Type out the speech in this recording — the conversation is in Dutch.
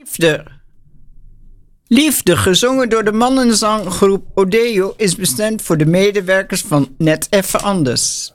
Liefde. Liefde, gezongen door de mannenzanggroep Odeo, is bestemd voor de medewerkers van Net Even Anders.